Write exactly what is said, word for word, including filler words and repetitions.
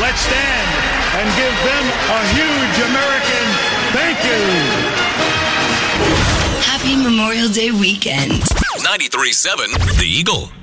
Let's stand and give them a huge American thank you. Happy Memorial Day weekend. ninety-three point seven The Eagle.